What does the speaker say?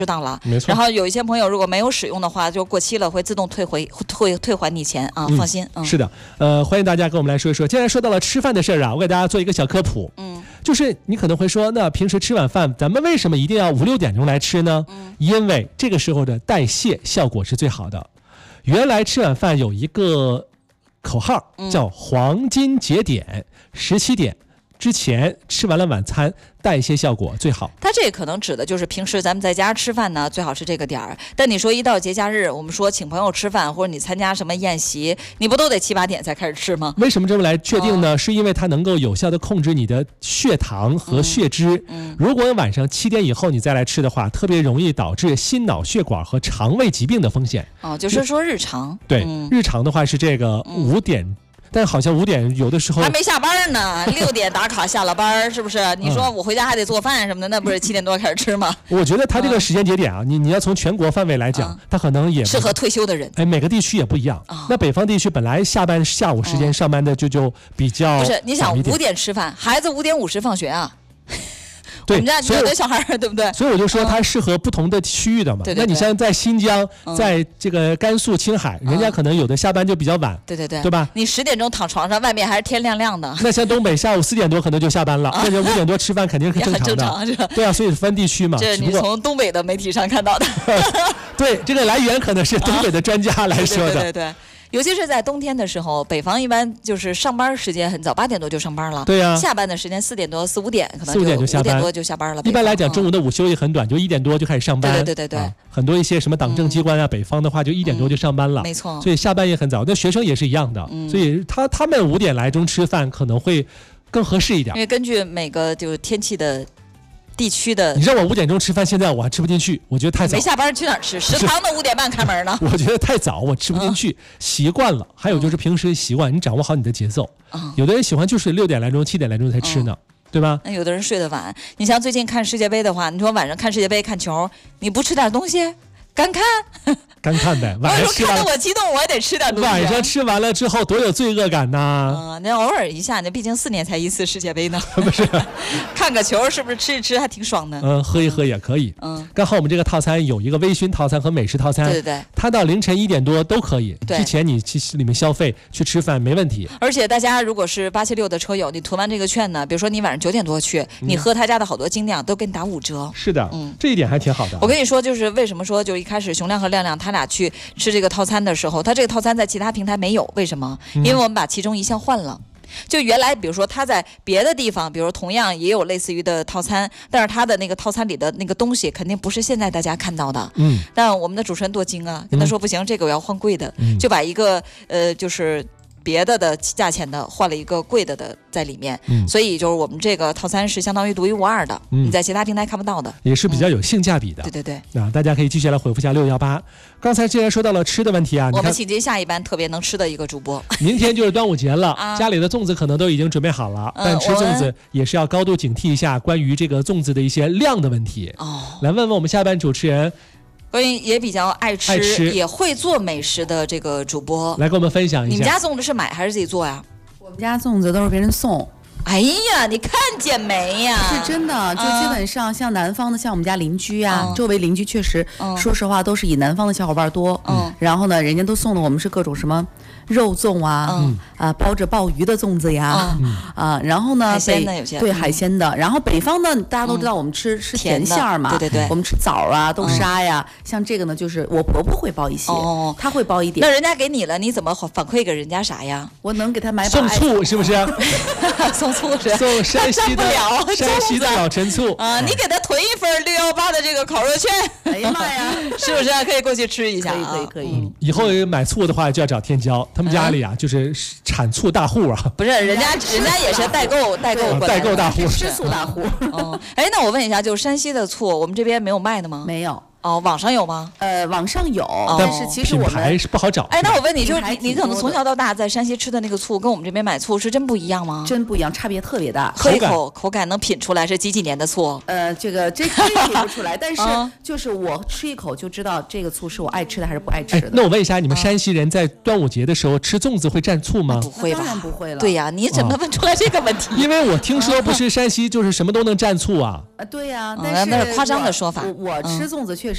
当了， 没错。 然后有一些朋友如果没有使用的话，就过期了会自动退还你钱啊，放心。 是的，欢迎大家跟我们来说一说。既然说到了吃饭的事儿啊，我给大家做一个小科普。就是你可能会说，那平时吃晚饭，咱们为什么一定要5、6点钟来吃呢？因为这个时候的代谢效果是最好的。原来吃晚饭有一个口号叫黄金节点，17点之前吃完了晚餐，代谢效果最好。 它这可能指的就是平时咱们在家吃饭呢，最好是这个点儿。但你说一到节假日，我们说请朋友吃饭，或者你参加什么宴席，你不都得7、8点才开始吃吗？ 为什么这么来确定呢？是因为它能够有效的控制你的血糖和血脂。如果晚上7点以后你再来吃的话，特别容易导致心脑血管和肠胃疾病的风险。 就是说日常。 对，日常的话是这个5点。但好像5点有的时候还没下班呢，6点打卡下了班，是不是？你说我回家还得做饭什么的，那不是7点多开始吃吗？ 我觉得它这个时间节点啊，你要从全国范围来讲，它可能也适合退休的人。 每个地区也不一样。那北方地区本来下午时间上班的就比较不是，你想5点吃饭，孩子5点50放学啊。我们家有的小孩对不对？ 所以我就说它适合不同的区域的嘛。那你像在新疆，在这个甘肃、青海，人家可能有的下班就比较晚。对吧？ 你10点钟躺床上，外面还是天亮亮的。 那像东北下午4点多可能就下班了，那就5点多吃饭肯定是正常的。对啊，所以分地区嘛。 这是你从东北的媒体上看到的。 对，这个来源可能是东北的专家来说的。 对。尤其是在冬天的时候，北方一般就是上班时间很早，8点多就上班了。 对呀。 下班的时间4点多、4、5点，可能 4、5点就下班，5 点多就下班了。 一般来讲，中午的午休也很短，就1点多就开始上班。 对。 很多一些什么党政机关啊，北方的话就1点多就上班了。 没错。 所以下班也很早，那学生也是一样的。所以他们5点来钟吃饭可能会更合适一点。 因为根据每个就是天气的。地区的， 你让我5点钟吃饭，现在我还吃不进去，我觉得太早。 没下班去哪儿吃？食堂都5点半开门呢。 我觉得太早，我吃不进去，习惯了。还有就是平时习惯，你掌握好你的节奏。有的人喜欢就是6点来钟、7点来钟才吃呢，对吧？ 那有的人睡得晚。你像最近看世界杯的话，你说晚上看世界杯看球，你不吃点东西，干看。 干看呗，晚上看得我激动，我也得吃点东西。 晚上吃完了之后，多有罪恶感呐！ 那偶尔一下，那毕竟4年才一次世界杯呢。 不是， 看个球是不是吃一吃还挺爽的？ 喝一喝也可以。刚好我们这个套餐有一个微醺套餐和美食套餐。 对。 它到凌晨1点多都可以。 对。 之前你去里面消费去吃饭没问题。 而且大家如果是876的车友，你囤完这个券呢，比如说你晚上9点多去，你喝他家的好多精酿都给你打5折。 是的。这一点还挺好的。 我跟你说，就是为什么说就一开始熊亮和亮亮他俩去吃这个套餐的时候，他这个套餐在其他平台没有，为什么？因为我们把其中一项换了。就原来比如说他在别的地方，比如同样也有类似于的套餐，但是他的那个套餐里的那个东西肯定不是现在大家看到的。但我们的主持人多精啊，跟他说不行，这个我要换贵的，就把一个就是别的价钱的换了一个贵的在里面。所以就是我们这个套餐是相当于独一无二的，你在其他平台看不到的， 也是比较有性价比的。 对。 大家可以继续来回复一下618。刚才既然说到了吃的问题啊， 我们请进下一班特别能吃的一个主播。 明天就是端午节了，家里的粽子可能都已经准备好了，但吃粽子也是要高度警惕一下关于这个粽子的一些量的问题。来问问我们下班主持人。 关于也比较爱吃也会做美食的这个主播， 来跟我们分享一下。 你们家粽子是买还是自己做呀？ 我们家粽子都是别人送。 哎呀，你看见没呀？ 是真的，就基本上像南方的，像我们家邻居啊，周围邻居确实，说实话都是以南方的小伙伴多。然后呢，人家都送的我们是各种什么肉粽啊，包着鲍鱼的粽子呀，然后呢， 海鲜的有些对海鲜的，然后北方呢，大家都知道我们吃甜馅儿嘛， 对， 我们吃枣啊、豆沙呀，像这个呢，就是我婆婆会包一些，她会包一点。 那人家给你了，你怎么反馈给人家啥呀？ 我能给她买送醋是不是？ 送醋是送山西的老陈醋啊！你给他囤一份618的这个烤肉券。 哎呀妈呀， 是不是可以过去吃一下？ 可以。 以后买醋的话就要找天骄，他们家里啊就是产醋大户啊。 不是，人家也是代购大户， 吃醋大户。 那我问一下，就是山西的醋，我们这边没有卖的吗？ 没有。 网上有吗？ 网上有，但是其实我们品牌是不好找。 那我问你，就是你可能从小到大在山西吃的那个醋，跟我们这边买醋是真不一样吗？ 真不一样，差别特别大。 喝一口口感能品出来是几年的醋？ 这可以品不出来，但是就是我吃一口就知道这个醋是我爱吃的还是不爱吃的。 那我问一下，你们山西人在端午节的时候吃粽子会蘸醋吗？ 不会吧？ 当然不会了。 对呀，你怎么问出来这个问题？ 因为我听说不是山西就是什么都能蘸醋啊。 对呀，但是那是夸张的说法。 我吃粽子确实。